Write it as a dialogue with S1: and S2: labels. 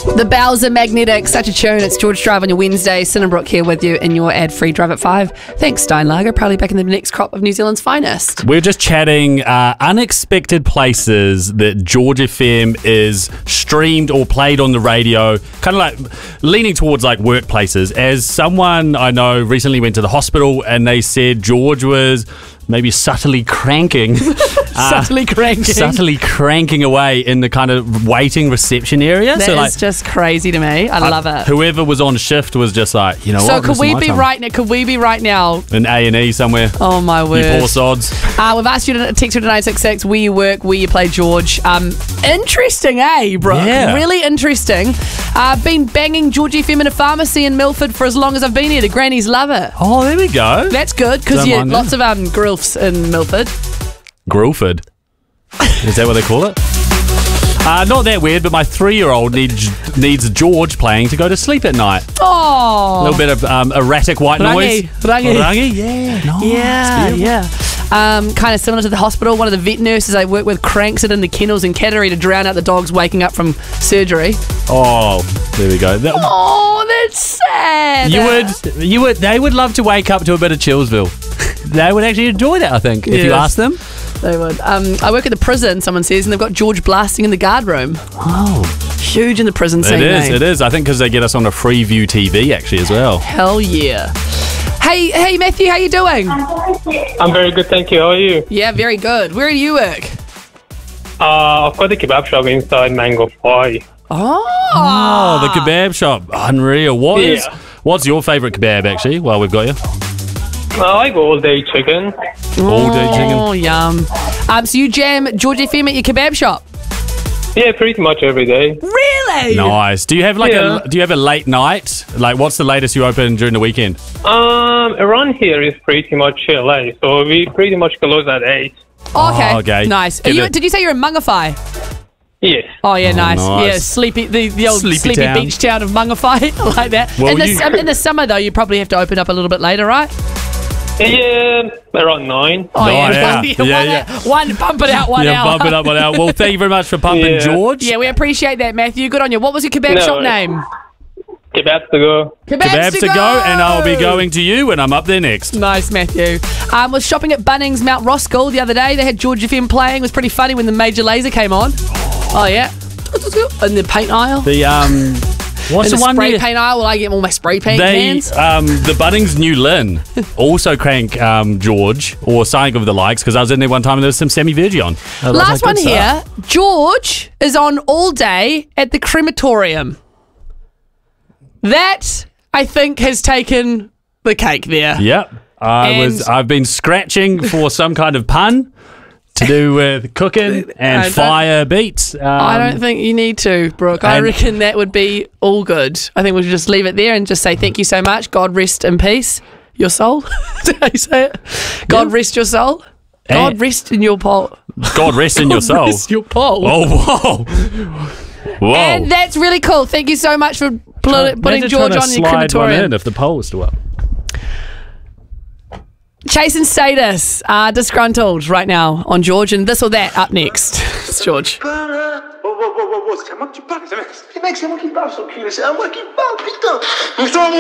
S1: The Bowser Magnetic, such a tune. It's George Drive on your Wednesday. Sinnenbrook here with you in your ad-free Drive at 5. Thanks, Steinlager. Proudly back in the next crop of New Zealand's finest.
S2: We're just chatting unexpected places that George FM is streamed or played on the radio, kind of like leaning towards like workplaces. As someone I know recently went to the hospital and they said George was maybe subtly cranking.
S1: Subtly
S2: cranking away in the kind of waiting reception area.
S1: That is just crazy to me. I love it.
S2: Whoever was on shift was just like, you know
S1: so
S2: what?
S1: Could we be right now?
S2: In A&E somewhere.
S1: Oh my word.
S2: You poor sods.
S1: We've asked you to text to 966 where you work, where you play George. Interesting, eh, Brooke?
S2: Yeah.
S1: Really interesting. I've been banging George FM in a pharmacy in Milford for as long as I've been here. The grannies love it.
S2: Oh, there we go.
S1: That's good because
S2: Don't mind
S1: lots of grilfs in Milford.
S2: Grillford. Is that what they call it? Not that weird, but my 3-year-old needs George playing to go to sleep at night.
S1: Oh.
S2: A little bit of erratic white noise.
S1: Rangi.
S2: Yeah. Nice.
S1: Yeah. Kind of similar to the hospital. One of the vet nurses I work with cranks it in the kennels in Cattery to drown out the dogs waking up from surgery.
S2: Oh, there we go.
S1: Oh, that's sad.
S2: They would love to wake up to a bit of Chillsville. They would actually enjoy that, I think, if you ask them.
S1: They would. I work at the prison, someone says, and they've got George blasting in the guard room.
S2: Oh.
S1: Huge in the prison scene.
S2: It is. I think because they get us on a Freeview TV, actually, as well.
S1: Hell yeah. Hey, Matthew, how you doing?
S3: I'm very good, thank you. How are you?
S1: Yeah, very good. Where do you work?
S3: I've got the kebab shop inside Mango Pie.
S2: Oh, the kebab shop. Unreal. What's your favourite kebab, actually, while we've got you?
S3: I go all day chicken.
S2: All day chicken.
S1: Oh, yum. So you jam George FM at your kebab shop?
S3: Yeah, pretty much every day.
S1: Really?
S2: Nice. Do you have a late night? Like, what's the latest you open during the weekend?
S3: Around here is pretty much LA, so we pretty much close at 8.
S2: Okay.
S1: Nice. Did you say you're in Mungafai?
S3: Yes.
S1: Oh yeah, nice.
S2: Nice.
S1: Yeah, the old sleepy
S2: town.
S1: beach town of Mungafai. I like that.
S2: Well,
S1: in the summer though, you probably have to open up a little bit later, right?
S3: Yeah, around 9.
S1: Oh
S2: yeah.
S1: One pump it out, one out.
S2: Bump it up, one out. Well, thank you very much for pumping, George.
S1: Yeah, we appreciate that, Matthew. Good on you. What was your kebab shop name?
S3: Kebabs to go.
S1: Kebabs
S2: to go, and I'll be going to you when I'm up there next.
S1: Nice, Matthew. Was shopping at Bunnings Mount Roskill the other day. They had George FM playing. It was pretty funny when the Major Lazer came on. Oh yeah. In the paint aisle.
S2: What's the one
S1: spray paint aisle? Will I get all my spray paint cans?
S2: The Bunnings New Lynn also crank George or something of the likes because I was in there one time and there was some Sammy Virgie on.
S1: Last one here. George is on all day at the crematorium. That, I think, has taken the cake there.
S2: Yep. I've been scratching for some kind of pun to do with cooking and fire beats.
S1: I don't think you need to, Brooke. I reckon that would be all good. I think we should just leave it there and just say thank you so much. God rest in peace. Your soul. Did I say it? God rest your soul. God rest in your pole.
S2: God rest in your soul.
S1: Rest your pole.
S2: Oh, whoa.
S1: And that's really cool. Thank you so much for putting George on your crematorium.
S2: If the pole was still up.
S1: Chasing Status, disgruntled right now on George, and this or that up next. It's George.
S4: Whoa, c'est à moi que tu parles. Les mecs, c'est moi qui parle, sur le cul. C'est à moi qui parle, putain.